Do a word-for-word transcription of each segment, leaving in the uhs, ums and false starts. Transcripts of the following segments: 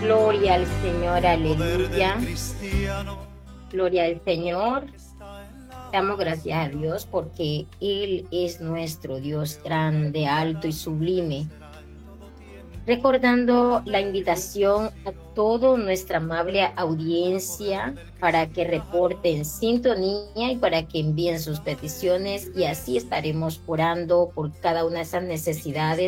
Gloria al Señor, aleluya. Gloria al Señor. Damos gracias a Dios porque Él es nuestro Dios grande, alto y sublime. Recordando la invitación a toda nuestra amable audiencia para que reporten sintonía y para que envíen sus peticiones, y así estaremos orando por cada una de esas necesidades.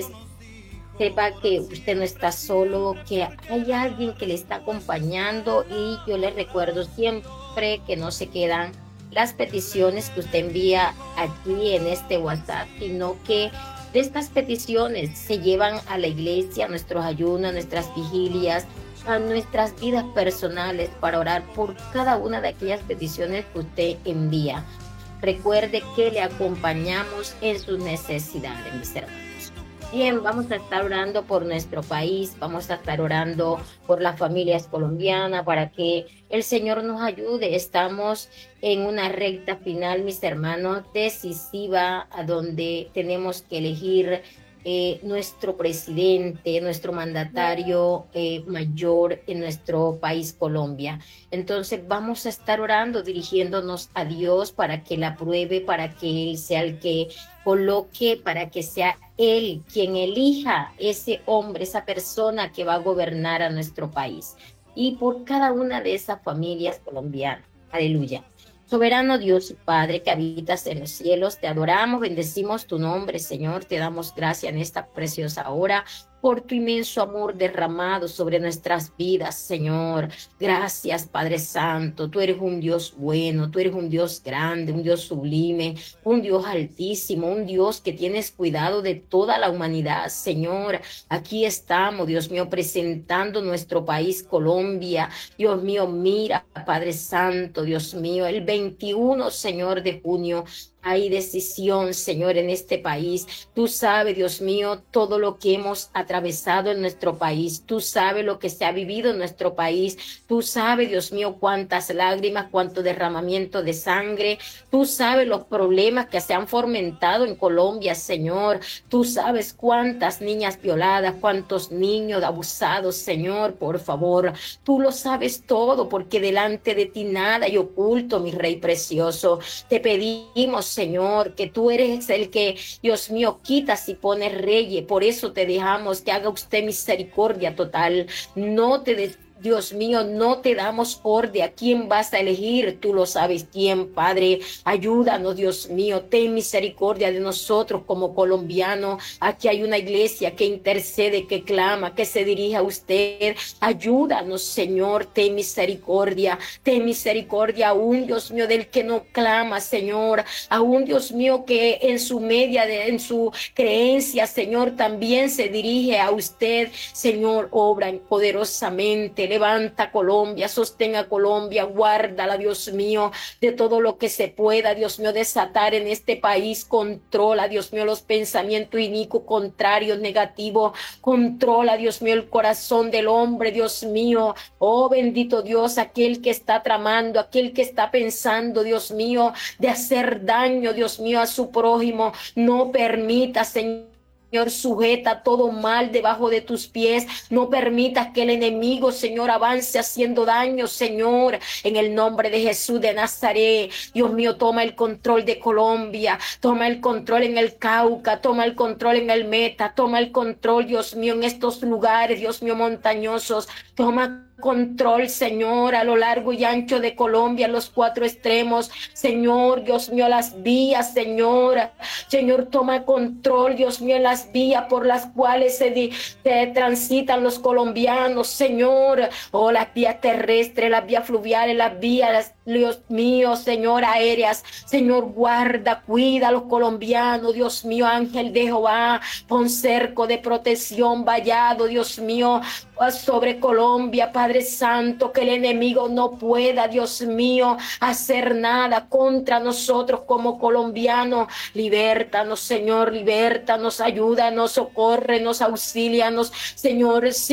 Sepa que usted no está solo, que hay alguien que le está acompañando, y yo le recuerdo siempre que no se quedan las peticiones que usted envía aquí en este WhatsApp, sino que de estas peticiones se llevan a la iglesia, a nuestros ayunos, a nuestras vigilias, a nuestras vidas personales, para orar por cada una de aquellas peticiones que usted envía. Recuerde que le acompañamos en sus necesidades, mis hermanos. Bien, vamos a estar orando por nuestro país, vamos a estar orando por las familias colombianas para que el Señor nos ayude. Estamos en una recta final, mis hermanos, decisiva, a donde tenemos que elegir eh, nuestro presidente, nuestro mandatario eh, mayor en nuestro país, Colombia. Entonces vamos a estar orando, dirigiéndonos a Dios para que la apruebe, para que Él sea el que coloque, para que sea Él quien elija ese hombre, esa persona que va a gobernar a nuestro país. Y por cada una de esas familias colombianas. Aleluya. Soberano Dios y Padre que habitas en los cielos, te adoramos, bendecimos tu nombre, Señor. Te damos gracias en esta preciosa hora por tu inmenso amor derramado sobre nuestras vidas, Señor. Gracias, Padre Santo. Tú eres un Dios bueno, tú eres un Dios grande, un Dios sublime, un Dios altísimo, un Dios que tienes cuidado de toda la humanidad, Señor. Aquí estamos, Dios mío, presentando nuestro país, Colombia. Dios mío, mira, Padre Santo, Dios mío, el veintiuno, Señor, de junio. Hay decisión, Señor, en este país. Tú sabes, Dios mío, todo lo que hemos atravesado en nuestro país. Tú sabes lo que se ha vivido en nuestro país. Tú sabes, Dios mío, cuántas lágrimas, cuánto derramamiento de sangre. Tú sabes los problemas que se han fomentado en Colombia, Señor. Tú sabes cuántas niñas violadas, cuántos niños abusados, Señor, por favor. Tú lo sabes todo, porque delante de ti nada hay oculto, mi Rey precioso. Te pedimos, Señor, que tú eres el que, Dios mío, quitas y pones reyes. Por eso te dejamos que haga usted misericordia total. No te des Dios mío, no te damos orden a quién vas a elegir, tú lo sabes quién, Padre. Ayúdanos, Dios mío, ten misericordia de nosotros como colombianos. Aquí hay una iglesia que intercede, que clama, que se dirige a usted. Ayúdanos, Señor, ten misericordia, ten misericordia aún, Dios mío, del que no clama, Señor. Aún, Dios mío, que en su media, de, en su creencia, Señor, también se dirige a usted. Señor, obra poderosamente. Levanta Colombia, sostenga Colombia, guárdala, Dios mío, de todo lo que se pueda, Dios mío, desatar en este país. Controla, Dios mío, los pensamientos inicuos, contrarios, negativos. Controla, Dios mío, el corazón del hombre, Dios mío. Oh, bendito Dios, aquel que está tramando, aquel que está pensando, Dios mío, de hacer daño, Dios mío, a su prójimo. No permita, Señor. Señor, sujeta todo mal debajo de tus pies. No permitas que el enemigo, Señor, avance haciendo daño, Señor. En el nombre de Jesús de Nazaret, Dios mío, toma el control de Colombia. Toma el control en el Cauca. Toma el control en el Meta. Toma el control, Dios mío, en estos lugares, Dios mío, montañosos. Toma control, Señor, a lo largo y ancho de Colombia, los cuatro extremos, Señor, Dios mío, las vías, Señor, Señor, toma control, Dios mío, en las vías por las cuales se, di, se transitan los colombianos, Señor, oh, las vías terrestres, las vías fluviales, las vías, Dios mío, Señor, aéreas, Señor, guarda, cuida a los colombianos, Dios mío, ángel de Jehová, pon cerco de protección, vallado, Dios mío, sobre Colombia, Padre Santo, que el enemigo no pueda, Dios mío, hacer nada contra nosotros como colombianos. Libértanos, Señor, libértanos, ayúdanos, socórrenos, auxílianos, Señor.